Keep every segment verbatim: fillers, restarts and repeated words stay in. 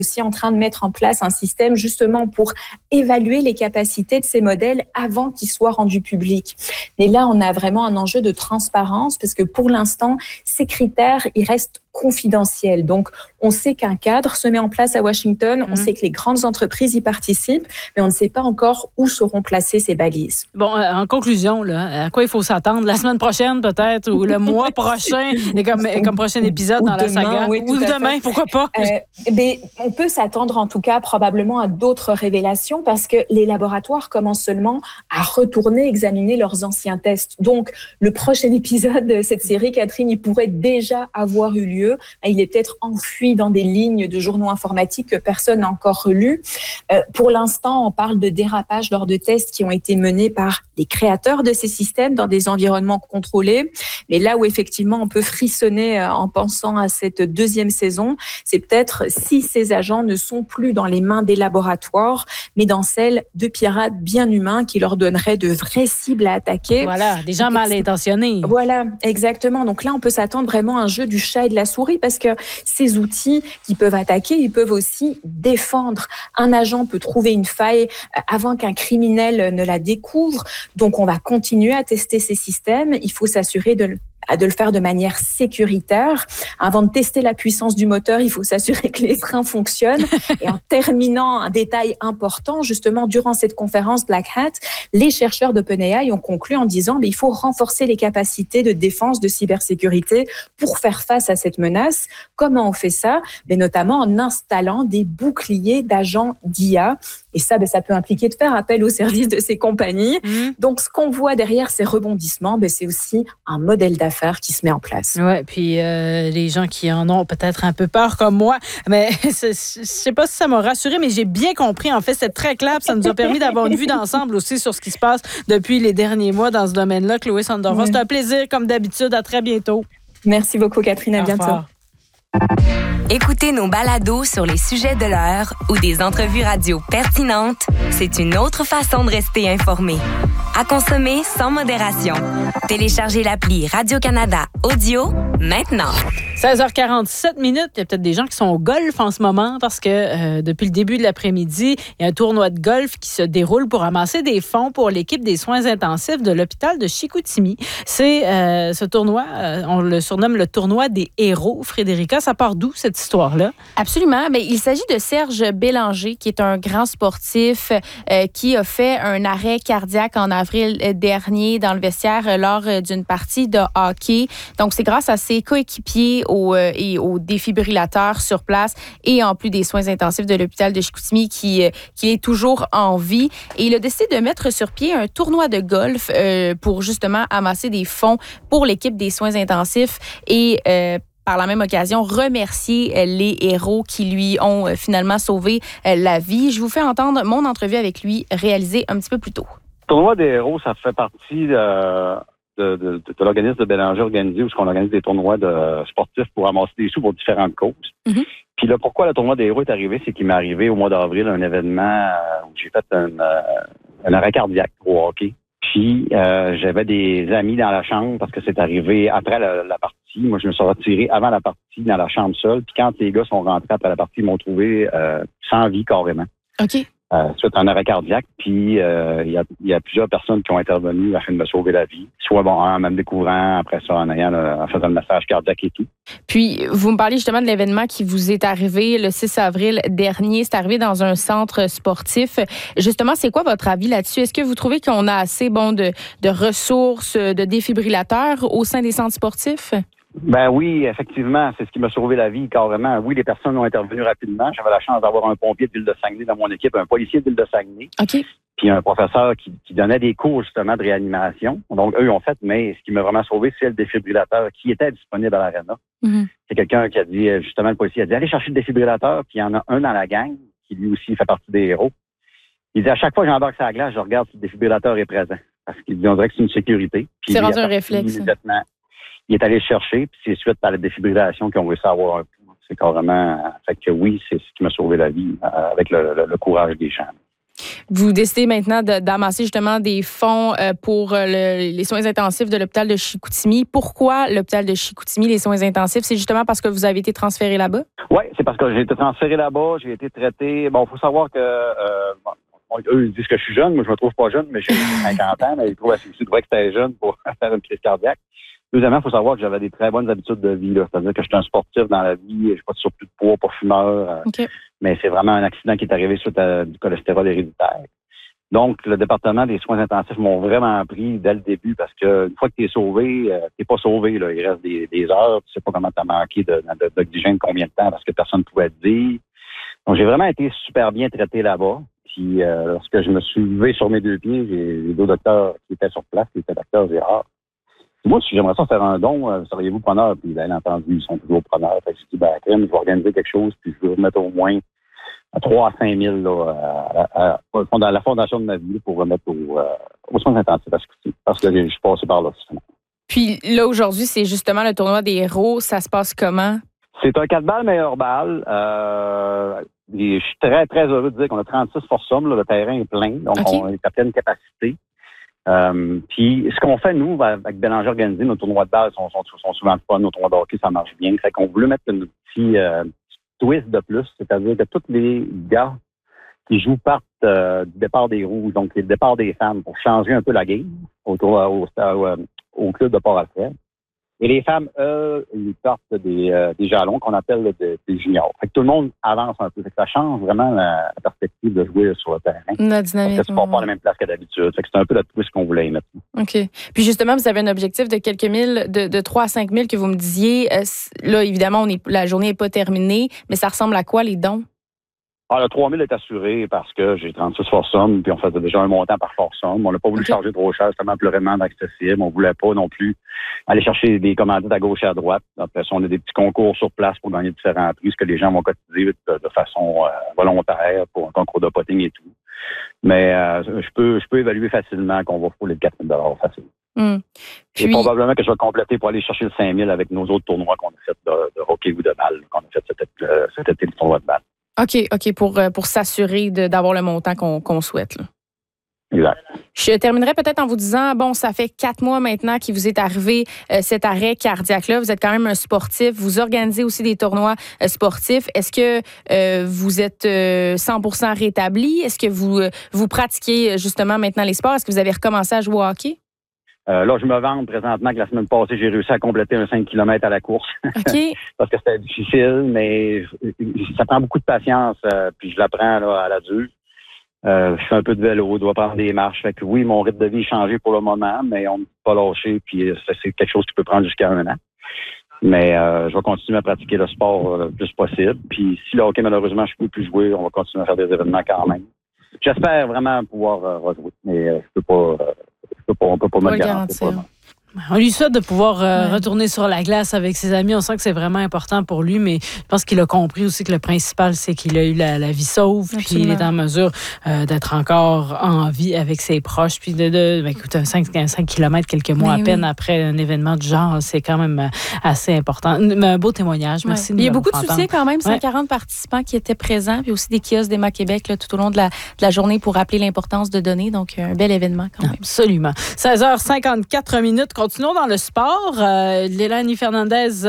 aussi en train de mettre en place un système justement pour évaluer les capacités de ces modèles avant qu'ils soient rendus publics. Mais là, on a vraiment un enjeu de transparence parce que pour l'instant, ces critères, ils restent confidentiels. Donc, on sait qu'un cadre se met en place à Washington, mmh. on sait que les grandes entreprises y participent, mais on ne sait pas encore où seront placées ces balises. Bon, euh, en conclusion, là, à quoi il faut s'attendre? La semaine prochaine, peut-être, ou le mois prochain, et comme, comme prochain épisode ou dans demain, la saga? Oui, ou demain, fait. Pourquoi pas? Euh, mais on peut s'attendre, en tout cas, probablement à d'autres révélations parce que les laboratoires commencent seulement à retourner examiner leurs anciens tests. Donc, le prochain épisode de cette série, Catherine, il pourrait déjà avoir eu lieu. Il est peut-être enfui dans des lignes de journaux informatiques que personne n'a encore relus. Euh, pour l'instant, on parle de dérapage lors de tests qui ont été menés par les créateurs de ces systèmes dans des environnements contrôlés. Mais là où effectivement on peut frissonner en pensant à cette deuxième saison, c'est peut-être si ces agents ne sont plus dans les mains des laboratoires, mais dans celles de pirates bien humains qui leur donneraient de vraies cibles à attaquer. Voilà, des gens mal intentionnés. Voilà, exactement. Donc là, on peut s'attendre vraiment à un jeu du chat et de la souris parce que ces outils qui peuvent attaquer, ils peuvent aussi défendre. Un agent peut trouver une faille avant qu'un criminel ne la découvre. Donc, on va continuer à tester ces systèmes. Il faut s'assurer de de le faire de manière sécuritaire. Avant de tester la puissance du moteur, il faut s'assurer que les freins fonctionnent. Et en terminant, un détail important, justement, durant cette conférence Black Hat, les chercheurs d'OpenAI ont conclu en disant mais il faut renforcer les capacités de défense, de cybersécurité pour faire face à cette menace. Comment on fait ça? Mais notamment en installant des boucliers d'agents d'I A. Et ça, ben, ça peut impliquer de faire appel au service de ces compagnies. Mmh. Donc, ce qu'on voit derrière ces rebondissements, ben, c'est aussi un modèle d'affaires qui se met en place. Oui, puis euh, les gens qui en ont peut-être un peu peur comme moi, mais je ne sais pas si ça m'a rassuré, mais j'ai bien compris. En fait, c'est très clair. Ça nous a permis d'avoir une vue d'ensemble aussi sur ce qui se passe depuis les derniers mois dans ce domaine-là. Chloé Sandorfa, mmh. c'est un plaisir, comme d'habitude. À très bientôt. Merci beaucoup, Catherine. À bientôt. Écoutez nos balados sur les sujets de l'heure ou des entrevues radio pertinentes, c'est une autre façon de rester informé. À consommer sans modération. Téléchargez l'appli Radio-Canada Audio maintenant. seize heures quarante-sept minutes. Il y a peut-être des gens qui sont au golf en ce moment parce que euh, depuis le début de l'après-midi, il y a un tournoi de golf qui se déroule pour amasser des fonds pour l'équipe des soins intensifs de l'hôpital de Chicoutimi. C'est euh, ce tournoi, euh, on le surnomme le tournoi des héros. Frédérica, ça part d'où cette histoire-là? Absolument. Mais il s'agit de Serge Bélanger, qui est un grand sportif euh, qui a fait un arrêt cardiaque en avril dernier dans le vestiaire lors d'une partie de hockey. Donc, c'est grâce à ses coéquipiers au, euh, et aux défibrillateurs sur place et en plus des soins intensifs de l'hôpital de Chicoutimi qui, euh, qui est toujours en vie. Et il a décidé de mettre sur pied un tournoi de golf euh, pour justement amasser des fonds pour l'équipe des soins intensifs et euh, par la même occasion, remercier les héros qui lui ont finalement sauvé la vie. Je vous fais entendre mon entrevue avec lui réalisée un petit peu plus tôt. Le tournoi des héros, ça fait partie de, de, de, de l'organisme de Bélanger organisé où on organise des tournois de sportifs pour ramasser des sous pour différentes causes. Mm-hmm. Puis là, pourquoi le tournoi des héros est arrivé, c'est qu'il m'est arrivé au mois d'avril un événement où j'ai fait un, un arrêt cardiaque au hockey. Puis, euh, j'avais des amis dans la chambre parce que c'est arrivé après la, la partie. Moi, je me suis retiré avant la partie dans la chambre seule. Puis quand les gars sont rentrés après la partie, ils m'ont trouvé euh, sans vie carrément. OK. Euh, suite à un arrêt cardiaque. Puis, euh, il y a, y a plusieurs personnes qui ont intervenu afin de me sauver la vie. Soit, bon, en me découvrant, après ça, en ayant, en faisant le massage cardiaque et tout. Puis, vous me parlez justement de l'événement qui vous est arrivé le six avril dernier. C'est arrivé dans un centre sportif. Justement, c'est quoi votre avis là-dessus? Est-ce que vous trouvez qu'on a assez, bon, de, de ressources, de défibrillateurs au sein des centres sportifs? Ben oui, effectivement, c'est ce qui m'a sauvé la vie, carrément. Oui, les personnes ont intervenu rapidement. J'avais la chance d'avoir un pompier de Ville de Saguenay dans mon équipe, un policier de Ville de Saguenay. OK. Puis un professeur qui, qui donnait des cours, justement, de réanimation. Donc, eux, ils ont fait, mais ce qui m'a vraiment sauvé, c'est le défibrillateur qui était disponible à l'aréna. Mm-hmm. C'est quelqu'un qui a dit, justement, le policier a dit, allez chercher le défibrillateur, puis il y en a un dans la gang, qui lui aussi fait partie des héros. Il dit, à chaque fois que j'embarque sur la glace, je regarde si le défibrillateur est présent. Parce qu'il dit, on dirait que c'est une sécurité. Puis c'est rendu un réflexe. Il est allé le chercher, puis c'est suite à la défibrillation qu'ils ont réussi à avoir un coup. C'est carrément... Fait que oui, c'est ce qui m'a sauvé la vie, avec le, le, le courage des gens. Vous décidez maintenant de, d'amasser justement des fonds euh, pour euh, le, les soins intensifs de l'hôpital de Chicoutimi. Pourquoi l'hôpital de Chicoutimi, les soins intensifs? C'est justement parce que vous avez été transféré là-bas? Oui, c'est parce que j'ai été transféré là-bas, j'ai été traité. Bon, il faut savoir que euh, bon, eux ils disent que je suis jeune, moi je me trouve pas jeune, mais j'ai cinquante ans, mais ils trouvent qu'ils trouvent que j'étais jeune pour faire une crise cardiaque. Deuxièmement, il faut savoir que j'avais des très bonnes habitudes de vie, là. C'est-à-dire que j'étais un sportif dans la vie, je n'ai pas de surplus de poids, pas fumeur. Euh, okay. Mais c'est vraiment un accident qui est arrivé suite à du cholestérol héréditaire. Donc, le département des soins intensifs m'ont vraiment pris dès le début parce que une fois que tu es sauvé, euh, tu n'es pas sauvé, là. Il reste des, des heures, tu sais pas comment tu as manqué de, de, d'oxygène, combien de temps, parce que personne ne pouvait te dire. Donc, j'ai vraiment été super bien traité là-bas. Puis, euh, lorsque je me suis levé sur mes deux pieds, j'ai, j'ai deux docteurs qui étaient sur place, qui étaient docteurs Gérard. Moi, si j'aimerais ça faire un don, euh, seriez-vous preneur? Puis, bien entendu, ils sont toujours preneurs. Fait que je dis, ben, crème, je vais organiser quelque chose, puis je vais remettre au moins à trois à cinq mille, là, à, à, à, à la fondation de ma vie pour remettre au, euh, aux soins intensifs à Chicoutimi. Parce que je suis passé par là, justement. Puis, là, aujourd'hui, c'est justement le tournoi des héros. Ça se passe comment? C'est un quatre balles, meilleur balle. Euh, et je suis très, très heureux de dire qu'on a trente-six foursomes, là, le terrain est plein, donc okay. on est à pleine capacité. Euh, puis ce qu'on fait, nous, avec Bélanger organisé, nos tournois de balle sont, sont, sont souvent fun, nos tournois de hockey, ça marche bien. Fait qu'on voulait mettre une petite euh, twist de plus, c'est-à-dire que tous les gars qui jouent partent euh, du départ des rouges, donc le départ des femmes, pour changer un peu la game autour au, au, au club de Port-Alfred. Et les femmes, eux, ils partent des, euh, des jalons qu'on appelle là, des, des juniors. Fait que tout le monde avance un peu. Fait que ça change vraiment la, la perspective de jouer sur le terrain. La dynamique. Parce que tu ne pars pas à la même place que d'habitude. Fait que c'est un peu la twist qu'on voulait y mettre. OK. Puis justement, vous avez un objectif de quelques mille, de, de trois à cinq mille que vous me disiez. Euh, là, évidemment, on est, la journée n'est pas terminée, mais ça ressemble à quoi, les dons? Ah, le trois mille est assuré parce que j'ai trente-six foursomes, puis on faisait déjà un montant par foursomme. On n'a pas voulu okay. charger trop cher, c'était tellement vraiment accessible. On voulait pas non plus aller chercher des commandites à gauche et à droite. Après ça, on a des petits concours sur place pour gagner différents prix, ce que les gens vont cotiser de, de façon euh, volontaire pour un concours de potting et tout. Mais euh, je peux je peux évaluer facilement qu'on va fouler le quatre mille dollars facile. Mmh. Puis... Et probablement que je vais compléter pour aller chercher le cinq mille avec nos autres tournois qu'on a fait de, de hockey ou de balle, qu'on a fait cet, euh, cet été, le tournoi de balle. OK, OK, pour, pour s'assurer de, d'avoir le montant qu'on, qu'on souhaite. Là. Exact. Je terminerai peut-être en vous disant, bon, ça fait quatre mois maintenant qu'il vous est arrivé euh, cet arrêt cardiaque-là. Vous êtes quand même un sportif. Vous organisez aussi des tournois euh, sportifs. Est-ce que euh, vous êtes euh, cent pour cent rétabli? Est-ce que vous, euh, vous pratiquez justement maintenant les sports? Est-ce que vous avez recommencé à jouer au hockey? Euh, là, je me vante présentement que la semaine passée, j'ai réussi à compléter un cinq kilomètres à la course. OK. Parce que c'était difficile, mais ça prend beaucoup de patience, euh, puis je l'apprends là, à la dure. Euh, je fais un peu de vélo, je dois prendre des marches. Fait que oui, mon rythme de vie a changé pour le moment, mais on ne peut pas lâcher, puis ça, c'est quelque chose qui peut prendre jusqu'à un an. Mais euh, je vais continuer à pratiquer le sport le plus possible. Puis si le hockey, malheureusement, je ne peux plus jouer, on va continuer à faire des événements quand même. J'espère vraiment pouvoir euh, rejouer, mais euh, je peux pas... Euh, on ne peut pas me le garantir. On lui souhaite de pouvoir euh, ouais. retourner sur la glace avec ses amis. On sent que c'est vraiment important pour lui, mais je pense qu'il a compris aussi que le principal, c'est qu'il a eu la, la vie sauve, puis il est en mesure euh, d'être encore en vie avec ses proches. Puis de, de ben, écoute, un cinq kilomètres quelques mois mais à peine oui. après un événement du genre, c'est quand même assez important. Un beau témoignage. Merci. Ouais. Il y a beaucoup de soutien quand même. cent quarante ouais. participants qui étaient présents, puis aussi des kiosques d'Emma Québec là, tout au long de la, de la journée pour rappeler l'importance de donner. Donc, un bel événement quand même. Absolument. seize heures cinquante-quatre minutes. Continuons dans le sport. Euh, Lélanie Fernandez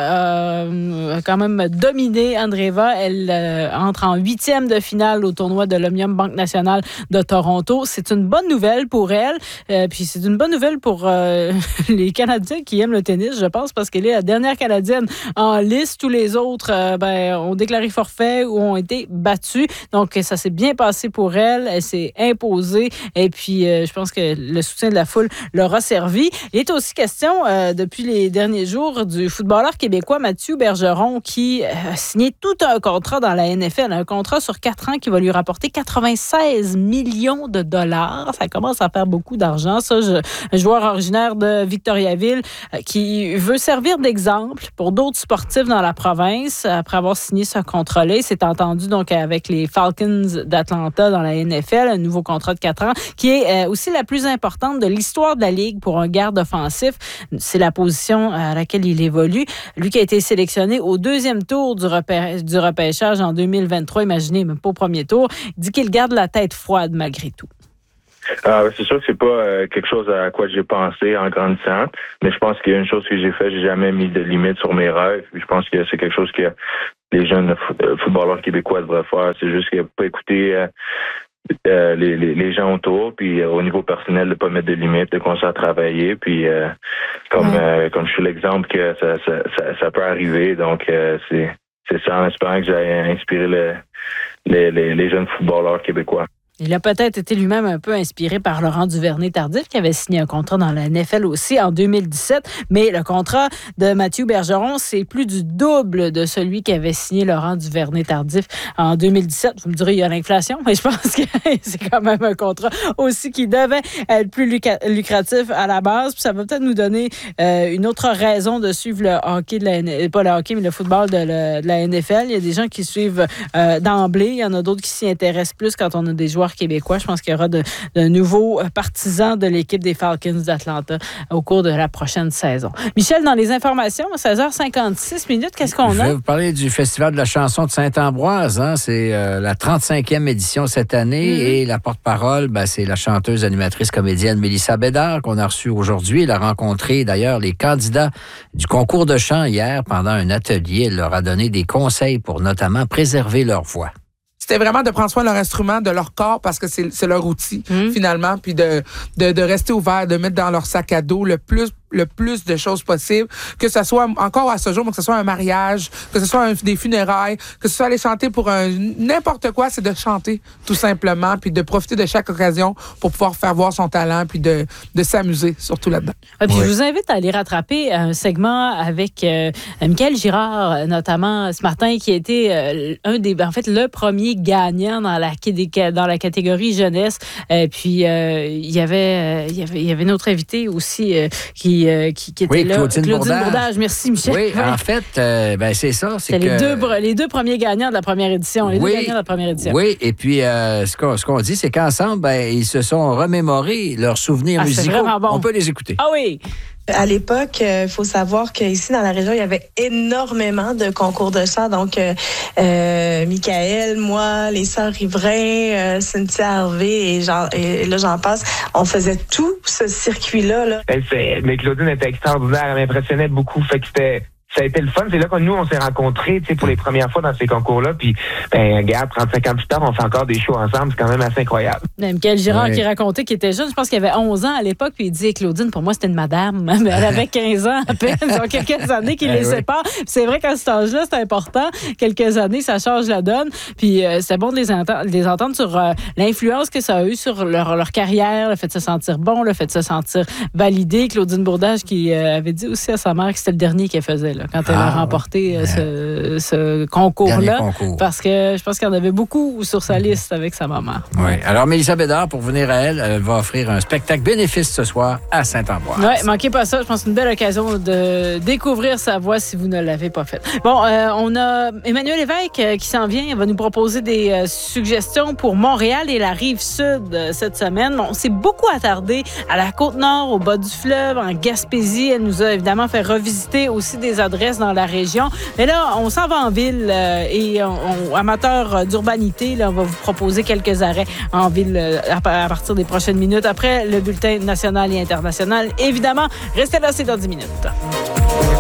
euh, a quand même dominé Andreeva. Elle euh, entre en huitième de finale au tournoi de l'Omnium Banque Nationale de Toronto. C'est une bonne nouvelle pour elle. Euh, puis c'est une bonne nouvelle pour euh, les Canadiens qui aiment le tennis, je pense, parce qu'elle est la dernière Canadienne en liste. Tous les autres euh, ben, ont déclaré forfait ou ont été battus. Donc, ça s'est bien passé pour elle. Elle s'est imposée. Et puis, euh, je pense que le soutien de la foule leur a servi. Il est aussi question, euh, depuis les derniers jours, du footballeur québécois Mathieu Bergeron qui a signé tout un contrat dans la N F L, un contrat sur quatre ans qui va lui rapporter quatre-vingt-seize millions de dollars. Ça commence à faire beaucoup d'argent. Ça, je, un joueur originaire de Victoriaville euh, qui veut servir d'exemple pour d'autres sportifs dans la province après avoir signé ce contrat-là. Il s'est entendu donc avec les Falcons d'Atlanta dans la N F L, un nouveau contrat de quatre ans qui est euh, aussi la plus importante de l'histoire de la Ligue pour un garde offensif offensif. C'est la position à laquelle il évolue. Lui qui a été sélectionné au deuxième tour du, repê- du repêchage en deux mille vingt-trois, imaginez, même pas au premier tour, il dit qu'il garde la tête froide malgré tout. Euh, c'est sûr que c'est pas euh, quelque chose à quoi j'ai pensé en grandissant, mais je pense qu'il y a une chose que j'ai fait, j'ai jamais mis de limite sur mes rêves. Puis je pense que c'est quelque chose que les jeunes footballeurs québécois devraient faire. C'est juste qu'il n'y a pas écouté euh, euh, les, les, les gens autour, puis euh, au niveau personnel de pas mettre de limites, de continuer à travailler. Puis euh, comme ouais. euh, comme je suis l'exemple que ça ça, ça, ça peut arriver, donc euh, c'est c'est ça en espérant que j'ai inspiré le, les, les les jeunes footballeurs québécois. Il a peut-être été lui-même un peu inspiré par Laurent Duvernay-Tardif, qui avait signé un contrat dans la N F L aussi en deux mille dix-sept. Mais le contrat de Mathieu Bergeron, c'est plus du double de celui qu'avait signé Laurent Duvernay-Tardif en deux mille dix-sept. Vous me direz, il y a l'inflation, mais je pense que c'est quand même un contrat aussi qui devait être plus lucratif à la base. Puis ça va peut-être nous donner euh, une autre raison de suivre le hockey, de la N... pas le hockey, mais le football de, le... de la N F L. Il y a des gens qui suivent euh, d'emblée. Il y en a d'autres qui s'y intéressent plus quand on a des joueurs québécois. Je pense qu'il y aura de, de nouveaux partisans de l'équipe des Falcons d'Atlanta au cours de la prochaine saison. Michel, dans les informations, à seize heures cinquante-six minutes, qu'est-ce qu'on a? Je vais vous parler du Festival de la chanson de Saint-Ambroise. Hein? C'est euh, la trente-cinquième édition cette année mm-hmm. et la porte-parole, ben, c'est la chanteuse, animatrice, comédienne Mélissa Bédard qu'on a reçue aujourd'hui. Elle a rencontré d'ailleurs les candidats du concours de chant hier pendant un atelier. Elle leur a donné des conseils pour notamment préserver leur voix. C'était vraiment de prendre soin de leur instrument, de leur corps, parce que c'est, c'est leur outil, mmh. finalement, puis de, de, de rester ouvert, de mettre dans leur sac à dos le plus le plus de choses possibles, que ce soit encore à ce jour, mais que ce soit un mariage, que ce soit un, des funérailles, que ce soit aller chanter pour un n'importe quoi, c'est de chanter tout simplement, puis de profiter de chaque occasion pour pouvoir faire voir son talent, puis de, de s'amuser surtout là-dedans. Ouais, puis oui. Je vous invite à aller rattraper un segment avec euh, Michael Girard, notamment ce matin, qui a été euh, un des, en fait, le premier gagnant dans la dans la catégorie jeunesse. Euh, puis euh, il y avait, il y avait, il y avait notre invité aussi euh, qui Qui, qui était oui, là. Claudine, Claudine Bourdage. Bourdage. Merci, Michel. Oui, oui. En fait, euh, ben, c'est ça. C'est, c'est que... les, deux, les deux premiers gagnants de la première édition. Les oui, deux gagnants de la première édition. Oui, et puis euh, ce, qu'on, ce qu'on dit, c'est qu'ensemble, ben, ils se sont remémorés leurs souvenirs ah, musicaux. C'est vraiment bon. On peut les écouter. Ah oui! À l'époque, il euh, faut savoir qu'ici, dans la région, il y avait énormément de concours de chant. Donc, euh, euh, Michael, moi, les sœurs Riverain, euh, Cynthia Harvey et, genre, et là, j'en passe. On faisait tout ce circuit-là. Là. Elle, c'est, mais Claudine était extraordinaire. Elle m'impressionnait beaucoup. Fait que c'était... Ça a été le fun. C'est là que nous, on s'est rencontrés, tu sais, pour les premières fois dans ces concours-là. Puis, ben, regarde, trente-cinq ans plus tard, on fait encore des shows ensemble. C'est quand même assez incroyable. Michael Girard oui. qui racontait qu'il était jeune. Je pense qu'il avait onze ans à l'époque. Puis il disait, Claudine, pour moi, c'était une madame. Mais elle avait quinze ans à peine. Ça fait quelques années qu'il les séparent. Puis c'est vrai qu'à cet âge-là, c'est important. Quelques années, ça change la donne. Puis euh, c'est bon de les, enten- de les entendre sur euh, l'influence que ça a eu sur leur, leur carrière, le fait de se sentir bon, le fait de se sentir validé. Claudine Bourdage qui euh, avait dit aussi à sa mère que c'était le dernier qu'elle faisait, là, quand elle ah, a remporté ouais. ce, ce concours-là. Concours. Parce que je pense qu'il y en avait beaucoup sur sa liste avec sa maman. Oui. Alors, Mélissa Bédard, pour venir à elle, elle va offrir un spectacle bénéfice ce soir à Saint-Ambroise. Oui, manquez pas ça. Je pense que c'est une belle occasion de découvrir sa voix si vous ne l'avez pas faite. Bon, euh, on a Emmanuel Lévesque euh, qui s'en vient. Il va nous proposer des euh, suggestions pour Montréal et la Rive-Sud euh, cette semaine. Bon, on s'est beaucoup attardé à la Côte-Nord, au bas du fleuve, en Gaspésie. Elle nous a évidemment fait revisiter aussi des adresses dans la région. Mais là, on s'en va en ville euh, et on, on, amateurs d'urbanité, là, on va vous proposer quelques arrêts en ville euh, à, à partir des prochaines minutes après le bulletin national et international. Évidemment, restez là, c'est dans dix minutes.